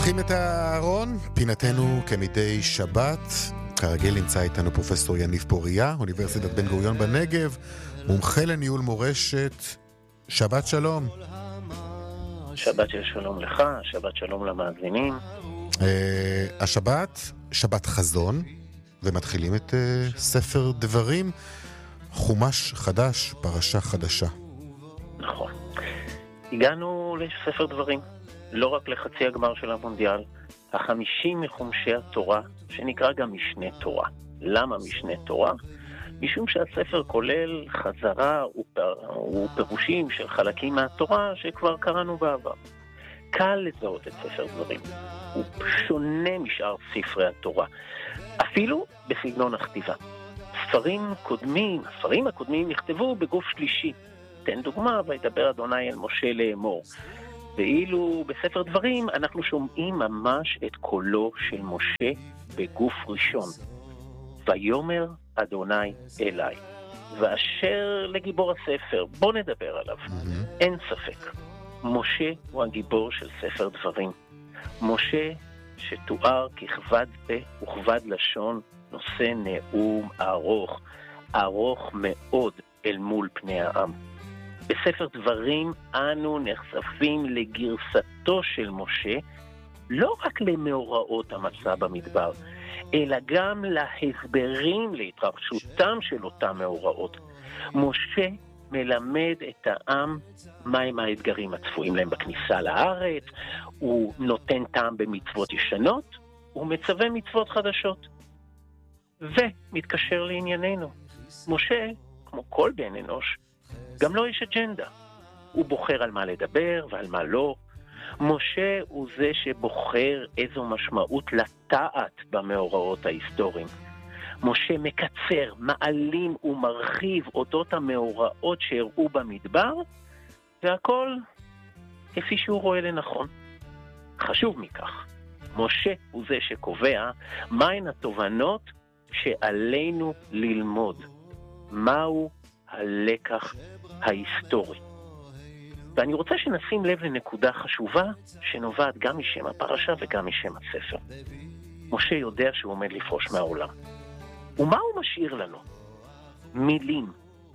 פותחים את הארון, פינתנו כמדי שבת. כרגיל נמצא איתנו פרופסור יניב פוריה, אוניברסיטת בן גוריון בנגב, מומחה לניהול מורשת. שבת שלום. שבת של שלום לך, שבת שלום למאזינים. השבת, שבת חזון, ומתחילים את ספר דברים, חומש חדש, פרשה חדשה. נכון. הגענו לספר דברים, לא רק לחצי הגמר של המונדיאל, 50 מחומשי התורה, שנקרא גם משנה תורה. למה משנה תורה? משום שהספר כולל חזרה ופירושים של חלקים מהתורה שכבר קראנו בעבר. קל לזהות את ספר דברים. הוא שונה משאר ספרי התורה, אפילו בסגנון הכתיבה. הספרים הקודמים נכתבו בגוף שלישי. תן דוגמה, וידבר אדוני אל משה לאמור. ואילו בספר דברים אנחנו שומעים ממש את קולו של משה בגוף ראשון. ויאמר אדוני אליי. ואשר לגיבור הספר, בוא נדבר עליו. אין ספק. משה הוא הגיבור של ספר דברים. משה שתואר ככבד פה וכבד לשון, נושא נאום ארוך מאוד אל מול פני העם. בספר דברים אנו נחשפים לגרסתו של משה, לא רק למאורעות המסע במדבר, אלא גם להסברים להתרחשותם של אותם מאורעות. משה מלמד את העם מהם האתגרים הצפויים להם בכניסה לארץ, הוא נותן טעם במצוות ישנות, הוא מצווה מצוות חדשות. ומתקשר לענייננו. משה, כמו כל בן אנוש, גם לא יש אג'נדה. הוא בוחר על מה לדבר ועל מה לא. משה הוא זה שבוחר איזו משמעות לטעת במאורעות ההיסטוריים. משה מקצר, מעלים ומרחיב אודות המאורעות שהראו במדבר, והכל כפי שהוא רואה לנכון. חשוב מכך, משה הוא זה שקובע מהן התובנות שעלינו ללמוד. מהו הלקח ההיסטורי. ואני רוצה שנשים לב לנקודה חשובה שנובעת גם משם הפרשה וגם משם הספר. משה יודע שהוא עומד לפרוש מהעולם. ומה הוא משאיר לנו? מילים.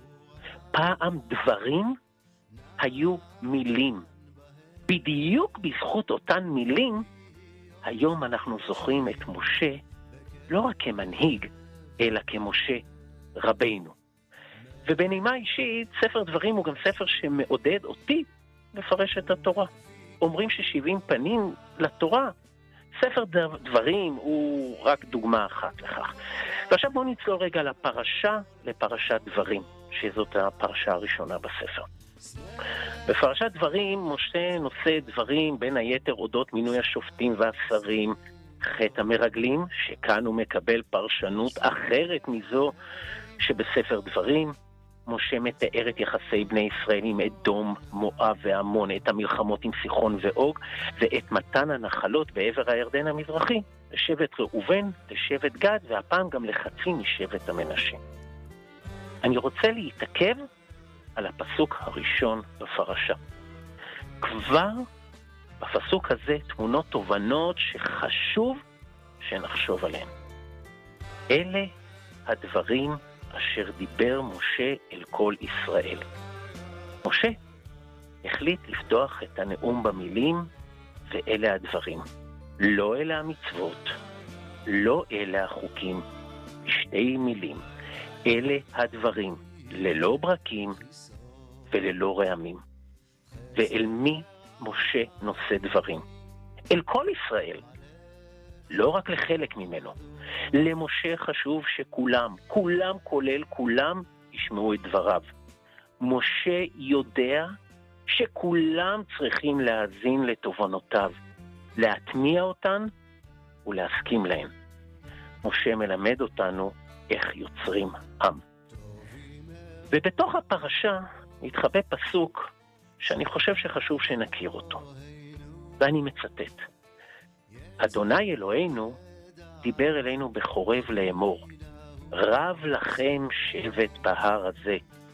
פעם דברים היו מילים. בדיוק בזכות אותן מילים, היום אנחנו זוכרים את משה לא רק כמנהיג, אלא כמשה רבינו. ובנימה אישית, ספר דברים הוא גם ספר שמעודד אותי לפרש את התורה. אומרים ש70 פנים לתורה. ספר דברים הוא רק דוגמה אחת לכך. ועכשיו בואו נצלול רגע לפרשת דברים, שזאת הפרשה הראשונה בספר. בפרשת דברים, משה נושא דברים בין היתר אודות מינוי השופטים והשרים, חטא המרגלים, שכאן הוא מקבל פרשנות אחרת מזו שבספר דברים. משה מתאר את יחסי בני ישראל עם אדום, מואב ועמון, את המלחמות עם סיחון ואוג, ואת מתן הנחלות בעבר הירדן המזרחי, לשבט ראובן, לשבט גד, והפעם גם לחצי משבט המנשה. אני רוצה להתעכב על הפסוק הראשון בפרשה. כבר בפסוק הזה תמונות תובנות שחשוב שנחשוב עליהן. אלה הדברים אשר דיבר משה אל כל ישראל. משה החליט לפתוח את הנאום במילים, ואלה הדברים. לא אלה המצוות, לא אלה החוקים, שתי מילים. אלה הדברים, ללא ברקים וללא רעמים. ואל מי משה נושא דברים? אל כל ישראל. לא רק לחלק ממנו. למשה חשוב שכולם, כולל כולם, ישמעו את דבריו. משה יודע שכולם צריכים להאזין לתובנותיו, להטמיע אותן ולהסכים להן. משה מלמד אותנו איך יוצרים עם. ובתוך הפרשה מתחבא פסוק שאני חושב שחשוב שנכיר אותו. ואני מצטט. אדוני אלוהינו דיבר אלינו בחורב לאמור, רב לכם שבט בהר הזה,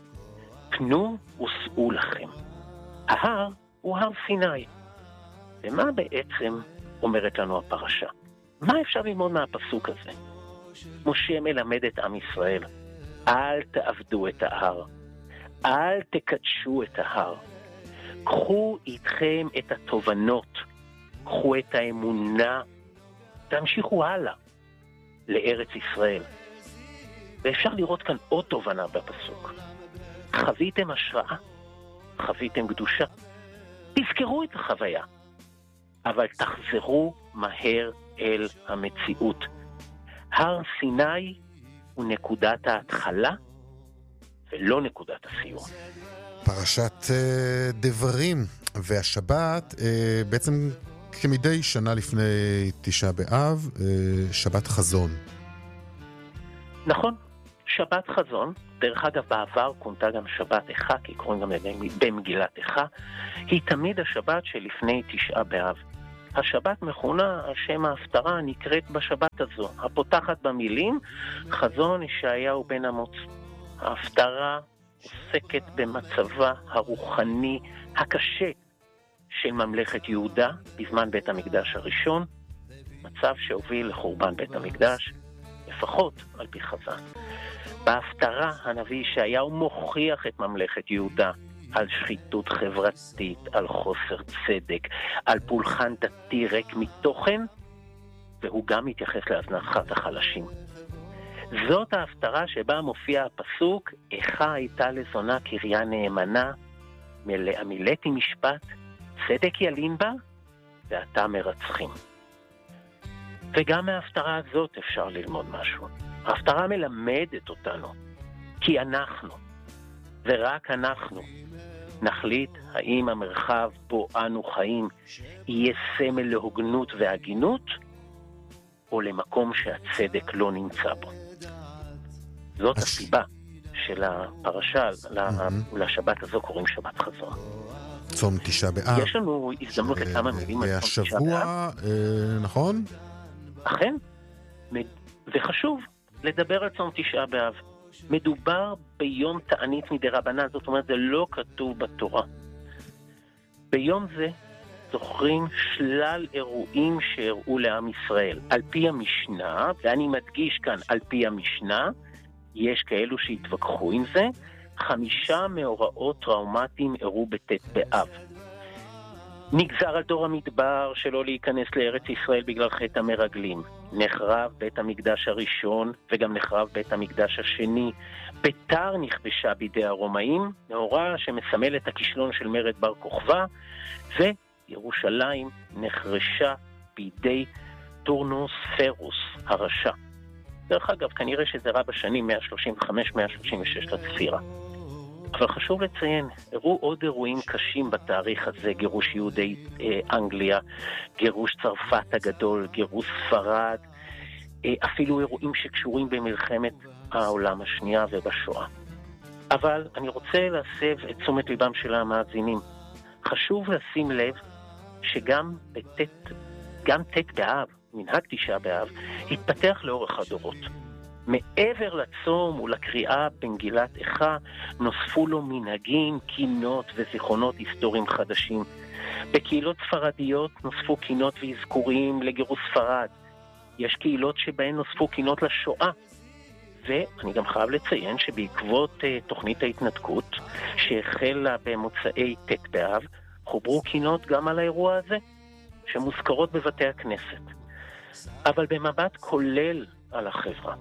פנו וסעו לכם. ההר הוא הר סיני. ומה בעצם אומרת לנו הפרשה. מה אפשר ללמוד מהפסוק הזה? משה מלמד את עם ישראל, אל תעבדו את ההר, אל תקדשו את ההר, קחו איתכם את התובנות, קחו את האמונה, תמשיכו הלאה לארץ ישראל. ואפשר לראות כאן עוד תובנה בפסוק. חוויתם השראה, חוויתם קדושה, תזכרו את החוויה, אבל תחזרו מהר אל המציאות. הר סיני הוא נקודת ההתחלה ולא נקודת הסיום. פרשת דברים והשבת בעצם כמדי שנה לפני תשעה באב, שבת חזון. נכון, שבת חזון, דרך אגב בעבר כונתה גם שבת איכה, כי קוראים גם במגילת איכה, היא תמיד השבת שלפני תשעה באב. השבת מכונה על שם ההפטרה נקראת בשבת הזו, הפותחת במילים חזון ישעיהו בן אמוץ. ההפטרה עוסקת במצבה הרוחני הקשה של ממלכת יהודה בזמן בית המקדש הראשון, מצב שהוביל לחורבן בית המקדש, לפחות על פי חז"ל. בהפטרה הנביא ישעיהו מוכיח את ממלכת יהודה על שחיתות חברתית, על חוסר צדק, על פולחן דתי ריק מתוכן, והוא גם מתייחס להזנחת החלשים. זאת ההפטרה שבה מופיע הפסוק, איכה הייתה לזונה קריה נאמנה, מילאתי משפט, צדק ילין בה, ואתה מרצחים. וגם מההפטרה הזאת אפשר ללמוד משהו. ההפטרה מלמדת אותנו, כי אנחנו, ורק אנחנו, נחליט האם המרחב בו אנו חיים יהיה סמל להוגנות והגינות, או למקום שהצדק לא נמצא בו. זאת הסיבה של הפרשה, לשבת הזו קוראים שבת חזון. צום תשעה באב. יש לנו הזדמנות לכמה מילים על צום תשעה באב. והשבוע, נכון? אכן, וחשוב לדבר על צום תשעה באב. מדובר ביום תענית מדרבנן, זאת אומרת זה לא כתוב בתורה. ביום זה זוכרים שלל אירועים שהראו לעם ישראל. על פי המשנה, ואני מדגיש כאן על פי המשנה, יש כאלו שהתווכחו עם זה, 5 מאורעות טראומטיים אירעו בט' באב. נגזר על דור המדבר שלא להיכנס לארץ ישראל בגלל חטא המרגלים. נחרב בית המקדש הראשון וגם נחרב בית המקדש השני. ביתר נכבשה בידי הרומאים, מאורע שמסמל את הכישלון של מרד בר כוכבא, וירושלים נחרשה בידי טורנוס פרוס הרשע. דרך אגב, כנראה שזה רע בשנים 135-136 לספירה. אבל חשוב לציין, אירעו עוד אירועים קשים בתאריך הזה, גירוש יהודי אנגליה, גירוש צרפת הגדול, גירוש ספרד, אפילו אירועים שקשורים במלחמת העולם השנייה ובשואה. אבל אני רוצה להסב את תשומת ליבם של המאזינים. חשוב לשים לב שגם ט' באב, מנהג תשעה באב, התפתח לאורך הדורות. מעבר לצום ולקריאה במגילת איכה, נוספו לו מנהגים, קינות וזיכרונות היסטוריים חדשים. בקהילות ספרדיות נוספו קינות ואזכורים לגירוש ספרד. יש קהילות שבהן נוספו קינות לשואה. ואני גם חייב לציין שבעקבות תוכנית ההתנתקות, שהחלה במוצאי ט' באב, חוברו קינות גם על האירוע הזה, שמוזכרות בבתי הכנסת. אבל במבט כולל על החברה.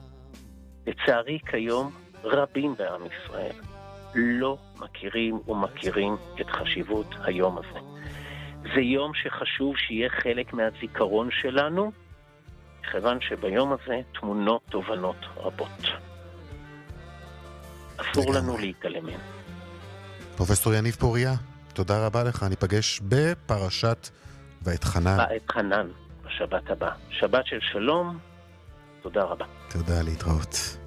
לצערי כיום רבים בעם ישראל לא מכירים ומכירים את חשיבות היום הזה. זה יום שחשוב שיהיה חלק מהזיכרון שלנו, כיוון שביום הזה תמונות תובנות רבות. אסור לנו להתעלם מהן. פרופסור יניב פוריה, תודה רבה לך. ניפגש בפרשת ואתחנן. ואתחנן בשבת הבאה. שבת של שלום. תודה רבה. תודה, להתראות.